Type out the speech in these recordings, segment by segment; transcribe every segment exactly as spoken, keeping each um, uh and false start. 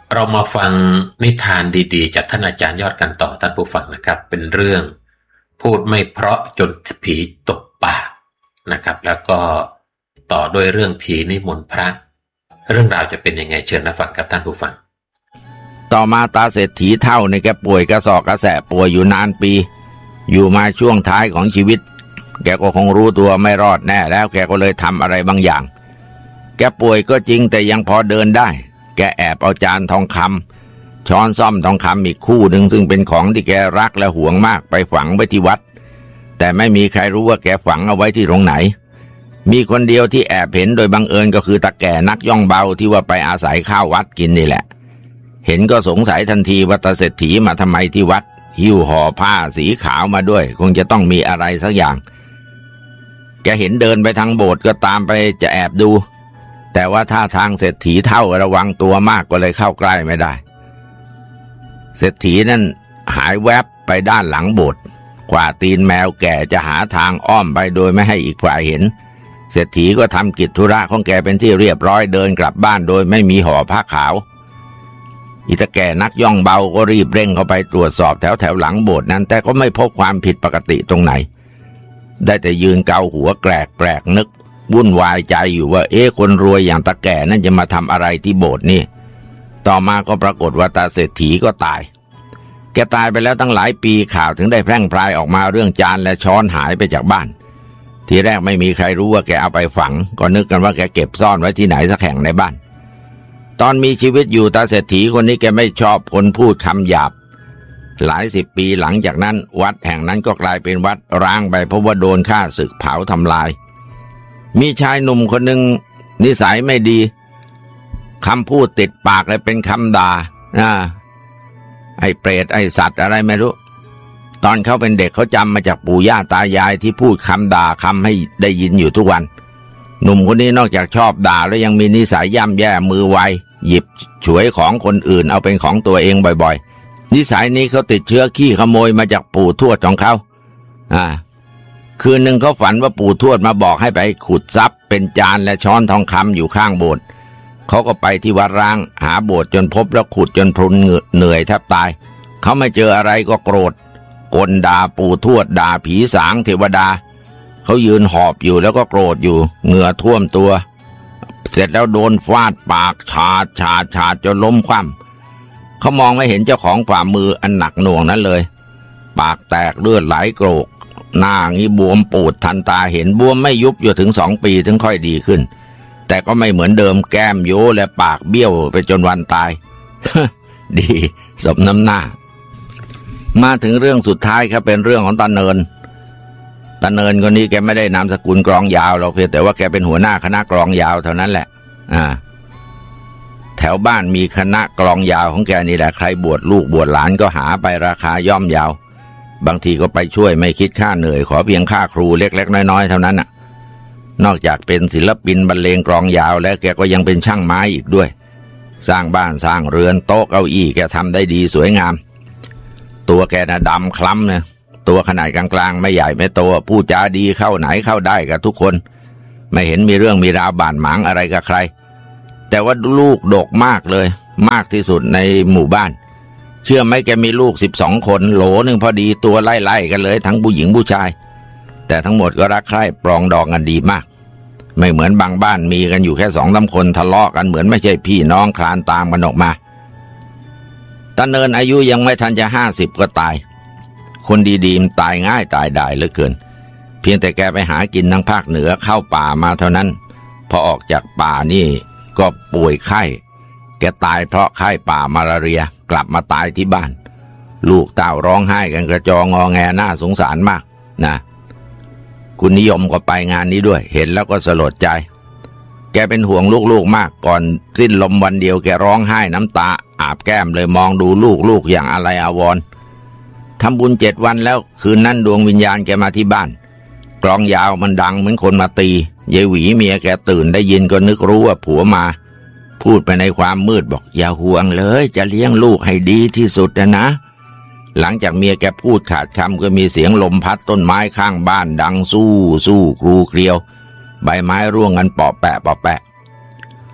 เรามาฟังนิทานดีๆจากท่านอาจารย์ยอดกันต่อท่านผู้ฟังนะครับเป็นเรื่องพูดไม่เพราะจนผีตกปากนะครับแล้วก็ต่อด้วยเรื่องผีนิมนต์พระเรื่องราวจะเป็นยังไงเชิญรับฟังกับท่านผู้ฟังต่อมาตาเศรษฐีเฒ่าในแกป่วยกระสอบกระแสะป่วยอยู่นานปีอยู่มาช่วงท้ายของชีวิตแกก็คงรู้ตัวไม่รอดแน่แล้วแกก็เลยทำอะไรบางอย่างแกป่วยก็จริงแต่ยังพอเดินได้แกแอบเอาจานทองคำช้อนส้อมทองคำอีกคู่หนึ่งซึ่งเป็นของที่แกรักและหวงมากไปฝังไว้ที่วัดแต่ไม่มีใครรู้ว่าแกฝังเอาไว้ที่ตรงไหนมีคนเดียวที่แอบเห็นโดยบังเอิญก็คือตาแก่นักย่องเบาที่ว่าไปอาศัยข้าววัดกินนี่แหละเห็นก็สงสัยทันทีว่าตาเศรษฐีมาทำไมที่วัดหิ้วห่อผ้าสีขาวมาด้วยคงจะต้องมีอะไรสักอย่างแกเห็นเดินไปทางโบสถ์ก็ตามไปจะแอบดูแต่ว่าท่าทางเศรษฐีเฒ่าระวังตัวมากก็เลยเข้าใกล้ไม่ได้เศรษฐีนั่นหายแวบไปด้านหลังโบสถ์กว่าตีนแมวแก่จะหาทางอ้อมไปโดยไม่ให้อีกฝ่ายเห็นเศรษฐีก็ทำกิจธุระของแกเป็นที่เรียบร้อยเดินกลับบ้านโดยไม่มีห่อผ้าขาวอีตาแก่นักย่องเบาก็รีบเร่งเข้าไปตรวจสอบแถวแถวหลังโบสถ์นั้นแต่ก็ไม่พบความผิดปกติตรงไหนได้แต่ยืนเกาหัวแกรกแกรกนึกวุ่นวายใจอยู่ว่าเอ๊ะคนรวยอย่างตาแก่นั่นจะมาทำอะไรที่โบสถ์นี่ต่อมาก็ปรากฏว่าตาเศรษฐีก็ตายแกตายไปแล้วตั้งหลายปีข่าวถึงได้แพร่งพรายออกมาเรื่องจานและช้อนหายไปจากบ้านทีแรกไม่มีใครรู้ว่าแกเอาไปฝังก็นึกกันว่าแกเก็บซ่อนไว้ที่ไหนสักแห่งในบ้านตอนมีชีวิตอยู่ตาเศรษฐีคนนี้แกไม่ชอบคนพูดคำหยาบหลายสิบปีหลังจากนั้นวัดแห่งนั้นก็กลายเป็นวัดร้างไปเพราะว่าโดนฆ่าศึกเผาทำลายมีชายหนุ่มคนหนึ่งนิสัยไม่ดีคำพูดติดปากเลยเป็นคำด่านะไอ้เปรตไอ้สัตว์อะไรไม่รู้ตอนเขาเป็นเด็กเขาจำมาจากปู่ย่าตายายที่พูดคำด่าคำให้ได้ยินอยู่ทุกวันหนุ่มคนนี้นอกจากชอบด่าแล้วยังมีนิสัยย่ำแย่มือไวหยิบฉวยของคนอื่นเอาเป็นของตัวเองบ่อยๆนิสัยนี้เขาติดเชื้อขี้ขโมยมาจากปู่ทวดของเขาอ่าคืนหนึ่งเขาฝันว่าปู่ทวดมาบอกให้ไปขุดทรัพย์เป็นจานและช้อนทองคำอยู่ข้างโบสถ์เขาก็ไปที่วัดร้างหาโบสถ์จนพบแล้วขุดจนพรุนเหนื่อยแทบตายเขาไม่เจออะไรก็โกรธกลด่าปู่ทวดด่าผีสางเทวดาเขายืนหอบอยู่แล้วก็โกรธอยู่เหงื่อท่วมตัวเสร็จแล้วโดนฟาดปากฉาดฉาดฉาดจนล้มคว่ำเขามองไม่เห็นเจ้าของฝ่ามืออันหนักหน่วงนั้นเลยปากแตกเลือดไหลโกรกหน้างี้บวมปูดทันตาเห็นบวมไม่ยุบอยู่ถึงสองปีถึงค่อยดีขึ้นแต่ก็ไม่เหมือนเดิมแก้มโยและปากเบี้ยวไปจนวันตาย ดีสมน้ำหน้ามาถึงเรื่องสุดท้ายครับเป็นเรื่องของตาเนินตาเนินคนนี้แกไม่ได้นามสกุลกลองยาวหรอกเพียงแต่ว่าแกเป็นหัวหน้าคณะกลองยาวเท่านั้นแหละอ่าแถวบ้านมีคณะกลองยาวของแกนี่แหละใครบวชลูกบวชหลานก็หาไปราคาย่อมยาวบางทีก็ไปช่วยไม่คิดค่าเหนื่อยขอเพียงค่าครูเล็กๆน้อยๆเท่านั้นน่ะนอกจากเป็นศิลปินบรรเลงกลองยาวแล้วแกก็ยังเป็นช่างไม้อีกด้วยสร้างบ้านสร้างเรือนโต๊ะเก้าอี้แกทำได้ดีสวยงามตัวแกน่ะดำคล้ำเนี่ยตัวขนาดกลางๆไม่ใหญ่ไม่โตพูดจาดีเข้าไหนเข้าได้กับทุกคนไม่เห็นมีเรื่องมีราวบาดหมางอะไรกับใครแต่ว่าลูกดกมากเลยมากที่สุดในหมู่บ้านเชื่อไหมแกมีลูกสิบสองคนโหลหนึ่งพอดีตัวไล่ๆกันเลยทั้งผู้หญิงผู้ชายแต่ทั้งหมดก็รักใคร่ปรองดองกันดีมากไม่เหมือนบางบ้านมีกันอยู่แค่สองสามคนทะเลาะกันเหมือนไม่ใช่พี่น้องคลานตามกันออกมาตาเนินอายุยังไม่ทันจะห้าสิบก็ตายคนดีๆมันตายง่ายตายได้เหลือเกินเพียงแต่แกไปหากินทางภาคเหนือเข้าป่ามาเท่านั้นพอออกจากป่านี่ก็ป่วยไข้แกตายเพราะไข้ป่ามาลาเรียกลับมาตายที่บ้านลูกเต้าร้องไห้กันกระจองงอแงน่าสงสารมากนะคุณนิยมก็ไปงานนี้ด้วยเห็นแล้วก็สลดใจแกเป็นห่วงลูกๆมากก่อนสิ้นลมวันเดียวแกร้องไห้น้ำตาอาบแก้มเลยมองดูลูกๆอย่างอะไรอาวรณ์ทำบุญเจ็ดวันแล้วคืนนั้นดวงวิญญาณแกมาที่บ้านกลองยาวมันดังเหมือนคนมาตียายหวีเมียแกตื่นได้ยินก็นึกรู้ว่าผัวมาพูดไปในความมืดบอกอย่าห่วงเลยจะเลี้ยงลูกให้ดีที่สุดนะนะหลังจากเมียแกพูดขาดคำก็มีเสียงลมพัดต้นไม้ข้างบ้านดังสู้สู้ครูเกลียวใบไม้ร่วงกันเปาะแปะเปาะแปะ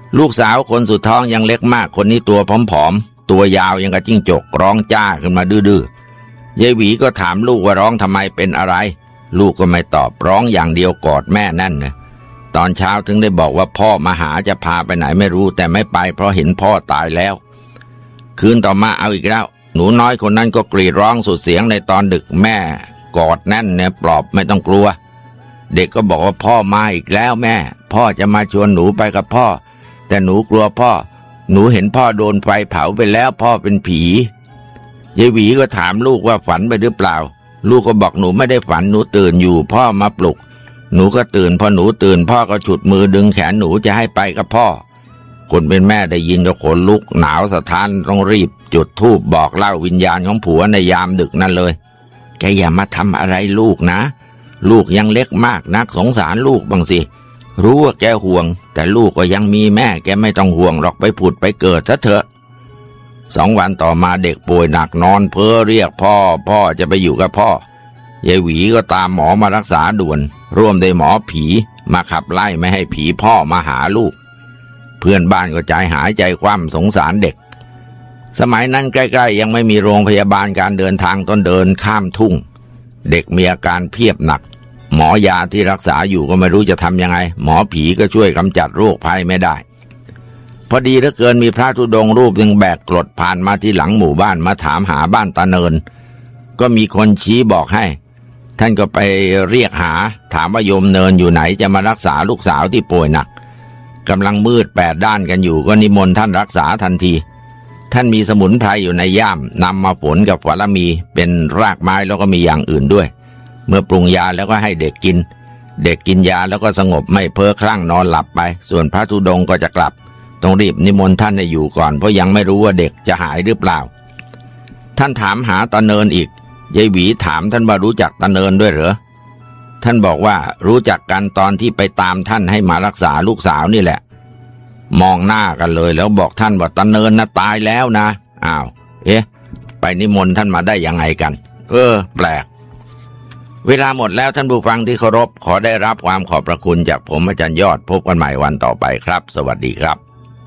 ลูกสาวคนสุดท้องยังเล็กมากคนนี้ตัวผอมๆตัวยาวยังกระจิ้งจกร้องจ้าขึ้นมาดื้อๆยายหวีก็ถามลูกว่าร้องทำไมเป็นอะไรลูกก็ไม่ตอบร้องอย่างเดียวกอดแม่แน่นนะตอนเช้าถึงได้บอกว่าพ่อมาหาจะพาไปไหนไม่รู้แต่ไม่ไปเพราะเห็นพ่อตายแล้วคืนต่อมาเอาอีกแล้วหนูน้อยคนนั้นก็กรีดร้องสุดเสียงในตอนดึกแม่กอดแน่นเนี่ยปลอบไม่ต้องกลัวเด็กก็บอกว่าพ่อมาอีกแล้วแม่พ่อจะมาชวนหนูไปกับพ่อแต่หนูกลัวพ่อหนูเห็นพ่อโดนไฟเผาไปแล้วพ่อเป็นผียายหวีก็ถามลูกว่าฝันไปหรือเปล่าลูกก็บอกหนูไม่ได้ฝันหนูตื่นอยู่พ่อมาปลุกหนูก็ตื่นพอหนูตื่นพ่อก็ฉุดมือดึงแขนหนูจะให้ไปกับพ่อคนเป็นแม่ได้ยินก็ขนลุกหนาวสะท้านต้องรีบจุดธูปบอกเล่าวิญญาณของผัวในยามดึกนั่นเลยแกอย่ามาทำอะไรลูกนะลูกยังเล็กมากนักสงสารลูกบ้างสิรู้ว่าแกห่วงแต่ลูกก็ยังมีแม่แกไม่ต้องห่วงหรอกไปผุดไปเกิดซะเถอะสองวันต่อมาเด็กป่วยหนักนอนเพ้อเรียกพ่อพ่อจะไปอยู่กับพ่อยายหวีก็ตามหมอมารักษาด่วนร่วมด้วยหมอผีมาขับไล่ไม่ให้ผีพ่อมาหาลูกเพื่อนบ้านก็ใจหายใจคว่ำสงสารเด็กสมัยนั้นใกล้ๆยังไม่มีโรงพยาบาลการเดินทางต้องเดินข้ามทุ่งเด็กมีอาการเพียบหนักหมอยาที่รักษาอยู่ก็ไม่รู้จะทำยังไงหมอผีก็ช่วยกำจัดโรคภัยไม่ได้พอดีเหลือเกินมีพระธุดงค์รูปหนึ่งแบกกรดผ่านมาที่หลังหมู่บ้านมาถามหาบ้านตาเนินก็มีคนชี้บอกให้ท่านก็ไปเรียกหาถามว่าโยมเนินอยู่ไหนจะมารักษาลูกสาวที่ป่วยหนักกำลังมืดแปดด้านกันอยู่ก็นิมนต์ท่านรักษาทันทีท่านมีสมุนไพรอยู่ในย่ามนำมาฝนกับฝามีเป็นรากไม้แล้วก็มีอย่างอื่นด้วยเมื่อปรุงยาแล้วก็ให้เด็กกินเด็กกินยาแล้วก็สงบไม่เพ้อคลั่งนอนหลับไปส่วนพระธุดงค์ก็จะกลับต้องรีบนิมนต์ท่านให้อยู่ก่อนเพราะยังไม่รู้ว่าเด็กจะหายหรือเปล่าท่านถามหาตาเนินอีกยายหวีถามท่านว่ารู้จักตาเนินด้วยเหรอท่านบอกว่ารู้จักกันตอนที่ไปตามท่านให้มารักษาลูกสาวนี่แหละมองหน้ากันเลยแล้วบอกท่านว่าตาเนินน่ะตายแล้วนะอ้าวเอ๊ะไปนิมนต์ท่านมาได้ยังไงกันเออแปลกเวลาหมดแล้วท่านผู้ฟังที่เคารพขอได้รับความขอบพระคุณจากผมอาจารย์ยอดพบกันใหม่วันต่อไปครับสวัสดีครับ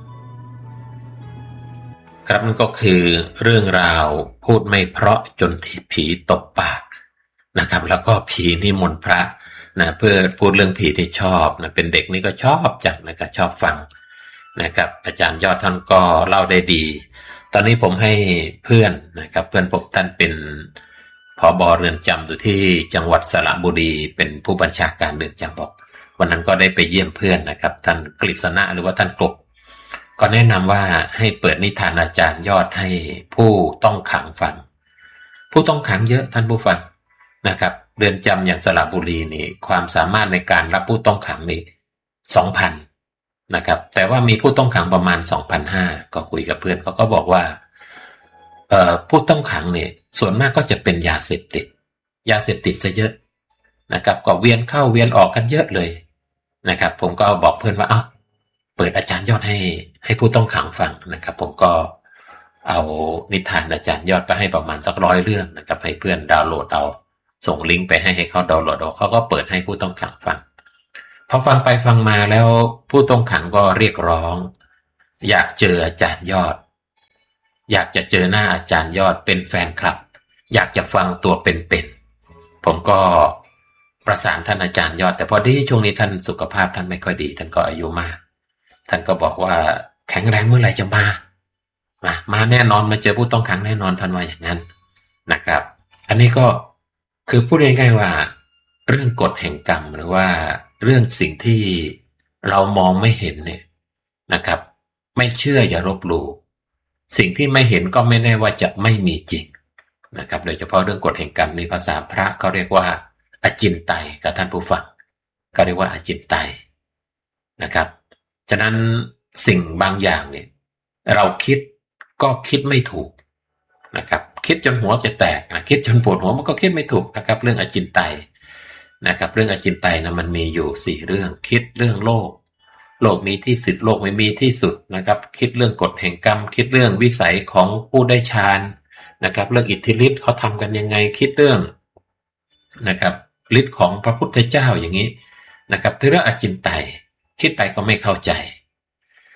ครับนั่นก็คือเรื่องราวพูดไม่เพราะจนผีตกปากนะครับแล้วก็ผีนิมนต์พระนะเพื่อพูดเรื่องผีที่ชอบนะเป็นเด็กนี่ก็ชอบจังนะครับชอบฟังนะครับอาจารย์ยอดท่านก็เล่าได้ดีตอนนี้ผมให้เพื่อนนะครับเพื่อนผมท่านเป็นผบ.เรือนจำอยู่ที่จังหวัดสระบุรีเป็นผู้บัญชาการเรือนจำบอกวันนั้นก็ได้ไปเยี่ยมเพื่อนนะครับท่านกฤษณะหรือว่าท่านกลบก็แนะนำว่าให้เปิดนิทานอาจารย์ยอดให้ผู้ต้องขังฟังผู้ต้องขังเยอะท่านผู้ฟังนะครับเรือนจำอย่างสระบุรีนี่ความสามารถในการรับผู้ต้องขังนี่ สองพัน นะครับแต่ว่ามีผู้ต้องขังประมาณ สองพันห้าร้อย ก็คุยกับเพื่อนเขาก็บอกว่าเอ่อผู้ต้องขังเนี่ยส่วนมากก็จะเป็นยาเสพติดยาเสพติดซะเยอะนะครับก็เวียนเข้าเวียนออกกันเยอะเลยนะครับผมก็บอกเพื่อนว่าเอ้าเปิดอาจารย์ยอดให้ให้ผู้ต้องขังฟังนะครับผมก็เอานิทานอาจารย์ยอดไปให้ประมาณสักร้อยเรื่องนะครับให้เพื่อนดาวน์โหลดเอาส่งลิงก์ไปให้ให้เขาดาวน์โหลดเอาเขาก็เปิดให้ผู้ต้องขังฟังพอฟังไปฟังมาแล้วผู้ต้องขังก็เรียกร้องอยากเจออาจารย์ยอดอยากจะเจอหน้าอาจารย์ยอดเป็นแฟนคลับอยากจะฟังตัวเป็นๆผมก็ประสานท่านอาจารย์ยอดแต่พอดีช่วงนี้ท่านสุขภาพท่านไม่ค่อยดีท่านก็อายุมากท่านก็บอกว่าแข็งแรงเมื่อไหร่จะมามามาแน่นอนมาเจอผู้ต้องขังแน่นอนท่านว่าอย่างนั้นนะครับอันนี้ก็คือพูดง่ายๆว่าเรื่องกฎแห่งกรรมหรือว่าเรื่องสิ่งที่เรามองไม่เห็นเนี่ยนะครับไม่เชื่ออย่าลบหลู่สิ่งที่ไม่เห็นก็ไม่แน่ว่าจะไม่มีจริงนะครับโดยเฉพาะเรื่องกฎแห่งกรรมในภาษาพระเขาเรียกว่าอจินไตยกับท่านผู้ฟังก็เรียกว่าอจินไตยนะครับฉะนั้นสิ่งบางอย่างเนี่ยเราคิดก็คิดไม่ถูกนะครับคิดจนหัวจะแตกนะคิดจนปวดหัวมันก็คิดไม่ถูกนะครับเรื่องอจินไตยนะครับเรื่องอจินไตยนะมันมีอยู่สี่เรื่องคิดเรื่องโลกโลกมีที่สุดโลกไม่มีที่สุดนะครับคิดเรื่องกฎแห่งกรรมคิดเรื่องวิสัยของผู้ได้ฌานนะครับเรื่องอิทธิฤทธิ์เขาทำกันยังไงคิดเรื่องนะครับฤทธิ์ของพระพุทธเจ้าอย่างนี้นะครับเรื่องอจินไตยคิดไปก็ไม่เข้าใจ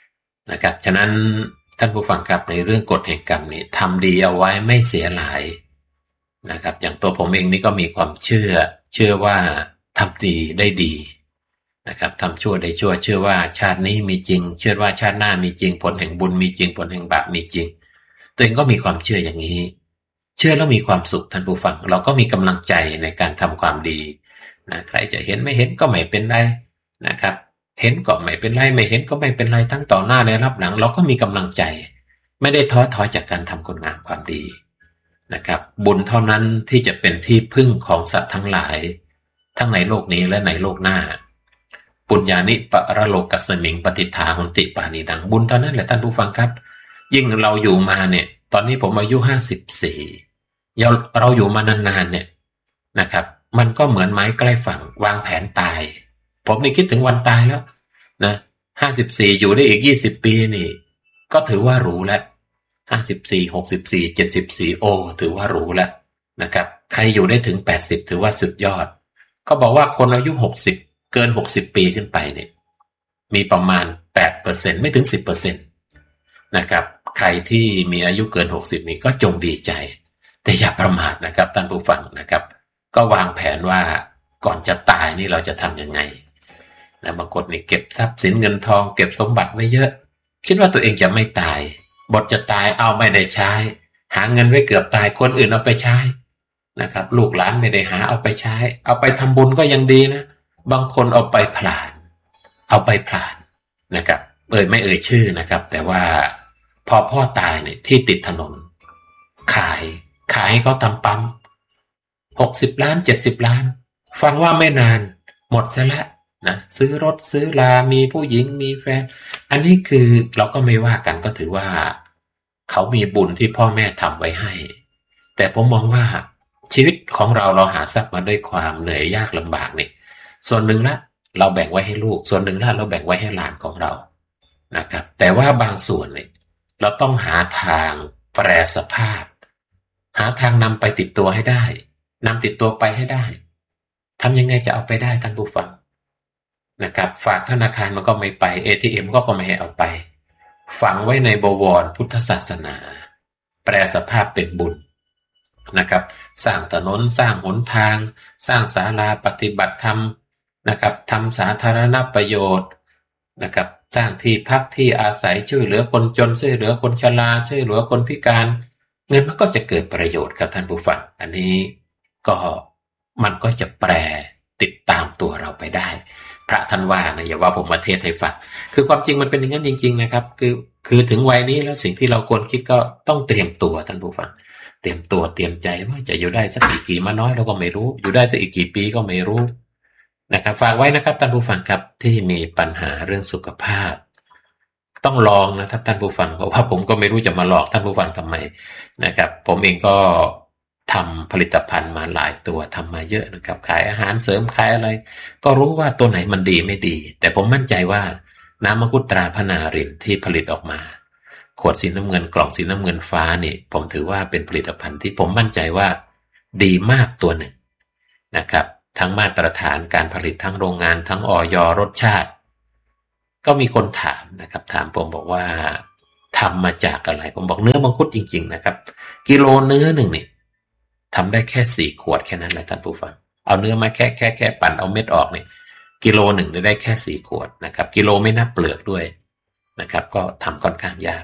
นะครับฉะนั้นท่านผู้ฟังครับในเรื่องกฎแห่งกรรมนี่ทำดีเอาไว้ไม่เสียหลายนะครับอย่างตัวผมเองนี่ก็มีความเชื่อเชื่อว่าทำดีได้ดีนะครับทำชั่วได้ชั่วเชื่อว่าชาตินี้มีจริงเชื่อว่าชาติหน้ามีจริงผลแห่งบุญมีจริงผลแห่งบาปมีจริงตัวเองก็มีความเชื่ออย่างนี้เชื่อแล้วมีความสุขท่านผู้ฟังเราก็มีกำลังใจในการทำความดีนะใครจะเห็นไม่เห็นก็ไม่เป็นไรนะครับเห็นก็ไม่เป็นไรไม่เห็นก็ไม่เป็นไรทั้งต่อหน้าและรับหลังเราก็มีกำลังใจไม่ได้ท้อถอยจากการทำคุณงามความดีนะครับบุญเท่านั้นที่จะเป็นที่พึ่งของสัตว์ทั้งหลายทั้งในโลกนี้และในโลกหน้าปุญญานิปรโลกัสมิงปฏิทาหุนติปานิดังบุญเท่านั้นแหละท่านผู้ฟังครับยิ่งเราอยู่มาเนี่ยตอนนี้ผมอายุห้าสิบสี่เราเราอยู่มานานๆเนี่ยนะครับมันก็เหมือนไม้ใกล้ฝั่งวางแผนตายผมนี่คิดถึงวันตายแล้วนะห้าสิบสี่อยู่ได้อีกยี่สิบปีนี่ก็ถือว่าหรูแล้วห้าสิบสี่ หกสิบสี่ เจ็ดสิบสี่โอ้ถือว่าหรูแล้วนะครับใครอยู่ได้ถึงแปดสิบถือว่าสุดยอดก็บอกว่าคนอายุหกสิบเกินหกสิบปีขึ้นไปเนี่ยมีประมาณ แปดเปอร์เซ็นต์ ไม่ถึง สิบเปอร์เซ็นต์ นะครับใครที่มีอายุเกินหกสิบนี่ก็จงดีใจแต่อย่าประมาทนะครับท่านผู้ฟังนะครับก็วางแผนว่าก่อนจะตายนี่เราจะทำยังไงนะบางคนนี่เก็บทรัพย์สินเงินทองเก็บสมบัติไว้เยอะคิดว่าตัวเองจะไม่ตายบทจะตายเอาไม่ได้ใช้หาเงินไว้เกือบตายคนอื่นเอาไปใช้นะครับลูกหลานไม่ได้หาเอาไปใช้เอาไปทำบุญก็ยังดีนะบางคนเอาไปผลาญเอาไปผลาญนะครับเอ่ยไม่เอ่ยชื่อนะครับแต่ว่าพอพ่อตายเนี่ยที่ติดถนนขายขายให้เขาทำปั๊มหกสิบล้านเจ็ดสิบล้านฟังว่าไม่นานหมดซะแล้วนะซื้อรถซื้อลามีผู้หญิงมีแฟนอันนี้คือเราก็ไม่ว่ากันก็ถือว่าเขามีบุญที่พ่อแม่ทำไว้ให้แต่ผมมองว่าชีวิตของเราเราหาทรัพย์มาด้วยความเหนื่อยยากลำบากนี่ส่วนหนึ่งละเราแบ่งไว้ให้ลูกส่วนหนึ่งละเราแบ่งไว้ให้หลานของเรานะครับแต่ว่าบางส่วนเนี่ยเราต้องหาทางแปรสภาพหาทางนำไปติดตัวให้ได้นำติดตัวไปให้ได้ทำยังไงจะเอาไปได้ท่านผู้ฟังนะครับฝากธนาคารมันก็ไม่ไป เอ ที เอ็ม ก็ก็ไม่ให้เอาไปฝังไว้ในบวรพุทธศาสนาแปรสภาพเป็นบุญนะครับสร้างถนนสร้างหนทางสร้างศาลาปฏิบัติธรรมนะครับทำสาธารณประโยชน์นะครับสร้างที่พักที่อาศัยช่วยเหลือคนจนช่วยเหลือคนชราช่วยเหลือคนพิการเงินมันก็จะเกิดประโยชน์ครับท่านผู้ฟังอันนี้ก็มันก็จะแปรติดตามตัวเราไปได้พระท่านว่านะอย่าว่าผมมาเทศให้ฟังคือความจริงมันเป็นอย่างนั้นจริงๆนะครับคือคือถึงวัยนี้แล้วสิ่งที่เราควรคิดก็ต้องเตรียมตัวท่านผู้ฟังเตรียมตัวเตรียมใจว่าจะอยู่ได้สักกี่กี่มาน้อยเราก็ไม่รู้อยู่ได้สักอีกกี่ปีก็ไม่รู้นะครับฝากไว้นะครับท่านผู้ฟังครับที่มีปัญหาเรื่องสุขภาพต้องลองนะครับท่านผู้ฟังเพราะว่าผมก็ไม่รู้จะมาหลอกท่านผู้ฟังทำไมนะครับผมเองก็ทำผลิตภัณฑ์มาหลายตัวทำมาเยอะนะครับขายอาหารเสริมขายอะไรก็รู้ว่าตัวไหนมันดีไม่ดีแต่ผมมั่นใจว่าน้ำมังคุดตราพนารินที่ผลิตออกมาขวดสีน้ำเงินกล่องสีน้ำเงินฟ้านี่ผมถือว่าเป็นผลิตภัณฑ์ที่ผมมั่นใจว่าดีมากตัวหนึ่งนะครับทั้งมาตรฐานการผลิตทั้งโรงงานทั้งอย.รสชาติก็มีคนถามนะครับถามผมบอกว่าทำมาจากอะไรผมบอกเนื้อมังคุดจริงๆนะครับกิโลเนื้อหนึ่งนี่ทำได้แค่สี่ขวดแค่นั้นแหละท่านผู้ฟังเอาเนื้อมาแค่แค่แค่ปั่นเอาเม็ดออกเนี่ยกิโลหนึ่งได้แค่สี่ขวดนะครับกิโลไม่นับเปลือกด้วยนะครับก็ทำค่อนข้างยาก